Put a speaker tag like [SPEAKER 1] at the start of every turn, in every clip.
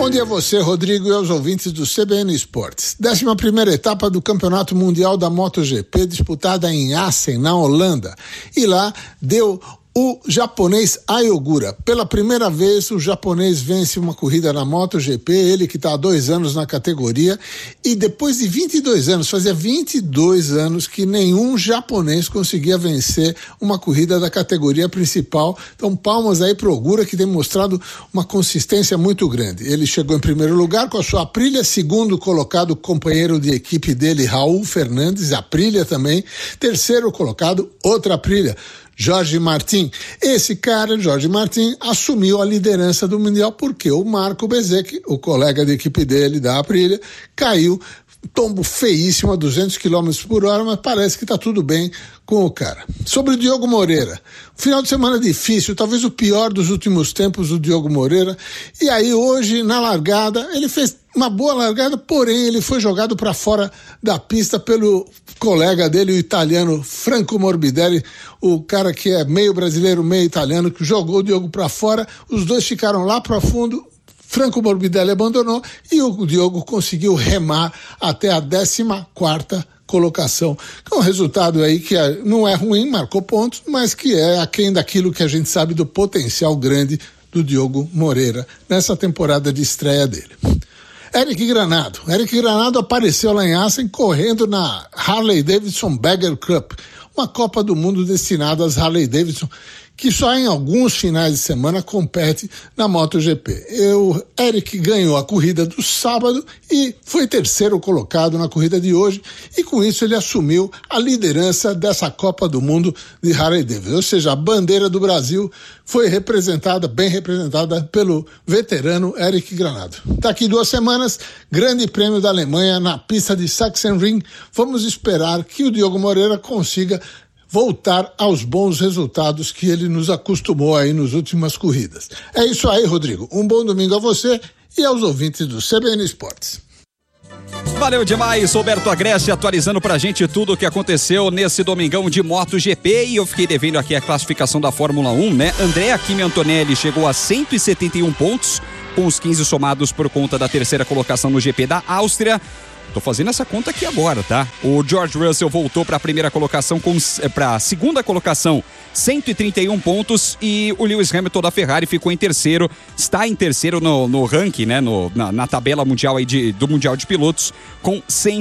[SPEAKER 1] Bom dia a você, Rodrigo, e aos ouvintes do CBN Esportes. 11ª etapa do Campeonato Mundial da MotoGP, disputada em Assen, na Holanda. E lá deu o japonês Ai Ogura. Pela primeira vez, o japonês vence uma corrida na MotoGP, ele que está há 2 anos na categoria, e depois de 22 anos, fazia 22 anos que nenhum japonês conseguia vencer uma corrida da categoria principal. Então, palmas aí para o Ogura, que tem mostrado uma consistência muito grande. Ele chegou em primeiro lugar com a sua Aprilia, segundo colocado o companheiro de equipe dele, Raul Fernandes, Aprilia também, terceiro colocado, outra Aprilia, Jorge Martin. Esse cara, Jorge Martin, assumiu a liderança do Mundial porque o Marco Bezzecchi, o colega de equipe dele, da Aprilia, caiu, tombo feíssimo a 200 km por hora, mas parece que está tudo bem com o cara. Sobre o Diogo Moreira, final de semana difícil, talvez o pior dos últimos tempos do Diogo Moreira, e aí hoje, na largada, ele fez uma boa largada, porém ele foi jogado para fora da pista pelo colega dele, o italiano Franco Morbidelli, o cara que é meio brasileiro, meio italiano, que jogou o Diogo para fora, os dois ficaram lá para fundo, Franco Morbidelli abandonou e o Diogo conseguiu remar até a 14ª colocação. É um resultado aí que não é ruim, marcou pontos, mas que é aquém daquilo que a gente sabe do potencial grande do Diogo Moreira nessa temporada de estreia dele. Eric Granado apareceu lá em Assen correndo na Harley Davidson Bagger Cup, uma Copa do Mundo destinada às Harley Davidson, que só em alguns finais de semana compete na MotoGP. O Eric ganhou a corrida do sábado e foi terceiro colocado na corrida de hoje, e com isso ele assumiu a liderança dessa Copa do Mundo de Harley Davidson. Ou seja, a bandeira do Brasil foi bem representada pelo veterano Eric Granado. Daqui 2 semanas, Grande Prêmio da Alemanha na pista de Sachsenring. Vamos esperar que o Diogo Moreira consiga voltar aos bons resultados que ele nos acostumou aí nas últimas corridas. É isso aí, Rodrigo. Um bom domingo a você e aos ouvintes do CBN Esportes.
[SPEAKER 2] Valeu demais, Roberto Agreste, atualizando pra gente tudo o que aconteceu nesse domingão de MotoGP. E eu fiquei devendo aqui a classificação da Fórmula 1, né? Andrea Kimi Antonelli chegou a 171 pontos, com os 15 somados por conta da terceira colocação no GP da Áustria. Tô fazendo essa conta aqui agora, tá? O George Russell voltou para a primeira colocação, para a segunda colocação, 131 pontos, e o Lewis Hamilton da Ferrari ficou em terceiro, está em terceiro no ranking, né? Na tabela mundial aí do Mundial de Pilotos, com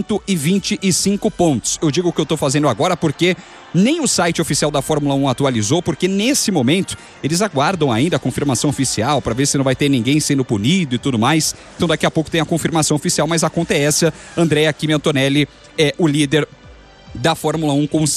[SPEAKER 2] 125 pontos. Eu digo o que eu tô fazendo agora porque nem o site oficial da Fórmula 1 atualizou, porque nesse momento eles aguardam ainda a confirmação oficial para ver se não vai ter ninguém sendo punido e tudo mais. Então daqui a pouco tem a confirmação oficial, mas a conta é essa. Andrea Kimi Antonelli é o líder da Fórmula 1 com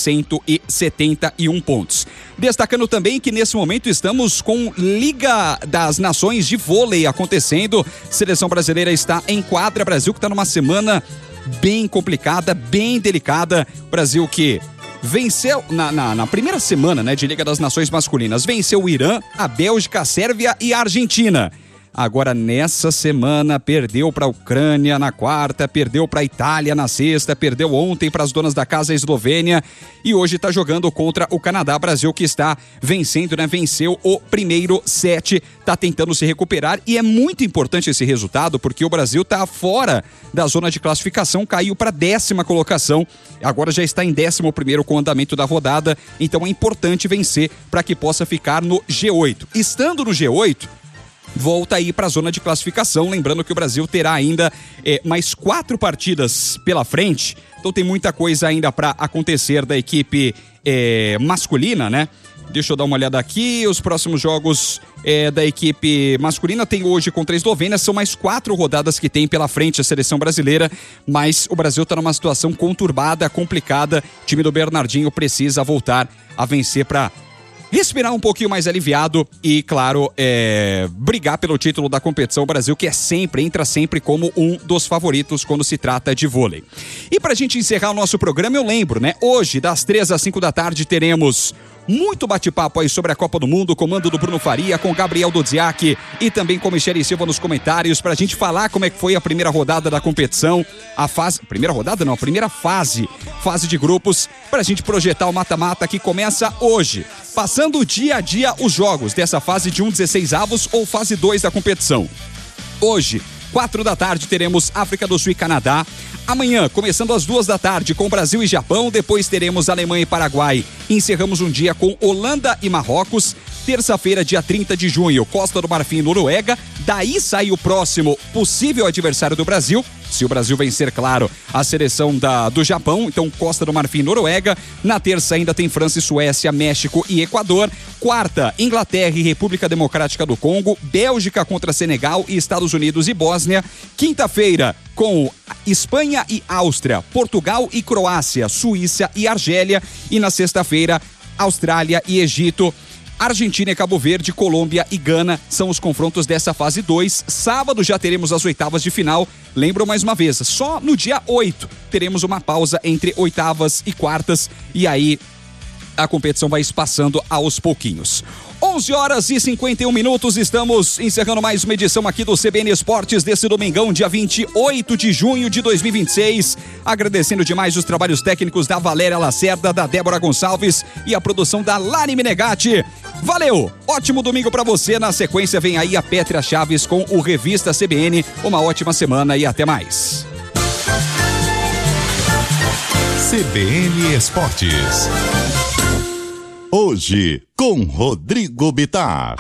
[SPEAKER 2] 171 pontos. Destacando também que nesse momento estamos com Liga das Nações de vôlei acontecendo. Seleção brasileira está em quadra. Brasil que está numa semana bem complicada, bem delicada. Brasil que venceu na primeira semana, né, de Liga das Nações masculinas, venceu o Irã, a Bélgica, a Sérvia e a Argentina. Agora, nessa semana, perdeu para a Ucrânia na quarta, perdeu para a Itália na sexta, perdeu ontem para as donas da casa, a Eslovênia, e hoje está jogando contra o Canadá. Brasil que está vencendo, né? Venceu o primeiro set, está tentando se recuperar, e é muito importante esse resultado, porque o Brasil está fora da zona de classificação, caiu para a 10ª colocação, agora já está em 11º com o andamento da rodada, então é importante vencer para que possa ficar no G8. Estando no G8, volta aí para a zona de classificação, lembrando que o Brasil terá ainda mais 4 partidas pela frente, então tem muita coisa ainda para acontecer da equipe masculina, né? Deixa eu dar uma olhada aqui, os próximos jogos da equipe masculina tem hoje contra a Eslovênia, são mais 4 rodadas que tem pela frente a seleção brasileira, mas o Brasil está numa situação conturbada, complicada, o time do Bernardinho precisa voltar a vencer para respirar um pouquinho mais aliviado e, claro, brigar pelo título da competição. O Brasil que entra sempre como um dos favoritos quando se trata de vôlei. E pra gente encerrar o nosso programa, eu lembro, né? Hoje, das 3 às 5 da tarde, teremos muito bate-papo aí sobre a Copa do Mundo, comando do Bruno Faria, com Gabriel Dodziak e também com Michele Silva nos comentários, pra gente falar como é que foi a primeira rodada da competição, primeira fase de grupos, pra gente projetar o mata-mata que começa hoje, passando dia a dia os jogos dessa fase de 16avos ou fase 2 da competição. Hoje, 4 da tarde teremos África do Sul e Canadá. Amanhã, começando às 2 da tarde com Brasil e Japão, depois teremos Alemanha e Paraguai. Encerramos um dia com Holanda e Marrocos. Terça-feira, dia 30 de junho, Costa do Marfim e Noruega. Daí sai o próximo possível adversário do Brasil. Se o Brasil vencer, claro, a seleção do Japão, então Costa do Marfim e Noruega. Na terça ainda tem França e Suécia, México e Equador. Quarta, Inglaterra e República Democrática do Congo, Bélgica contra Senegal e Estados Unidos e Bósnia. Quinta-feira, com Espanha e Áustria, Portugal e Croácia, Suíça e Argélia. E na sexta-feira, Austrália e Egito. Argentina e Cabo Verde, Colômbia e Gana são os confrontos dessa fase 2. Sábado já teremos as oitavas de final. Lembro mais uma vez, só no dia 8 teremos uma pausa entre oitavas e quartas. E aí a competição vai espaçando aos pouquinhos. 11h51, estamos encerrando mais uma edição aqui do CBN Esportes desse domingão, dia 28 de junho de 2026. Agradecendo demais os trabalhos técnicos da Valéria Lacerda, da Débora Gonçalves e a produção da Lari Menegatti. Valeu! Ótimo domingo pra você. Na sequência vem aí a Pétria Chaves com o Revista CBN. Uma ótima semana e até mais.
[SPEAKER 3] CBN Esportes. Hoje, com Rodrigo Bittar.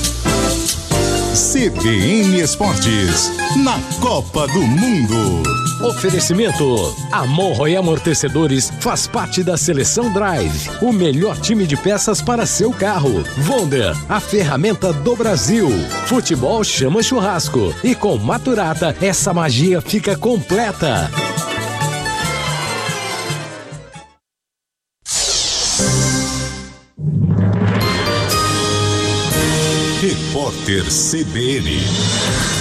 [SPEAKER 3] CBN Esportes, na Copa do Mundo.
[SPEAKER 4] Oferecimento: Amorro e Amortecedores faz parte da Seleção Drive, o melhor time de peças para seu carro. Wonder, a ferramenta do Brasil. Futebol chama churrasco. E com Maturata, essa magia fica completa.
[SPEAKER 3] Repórter CBN.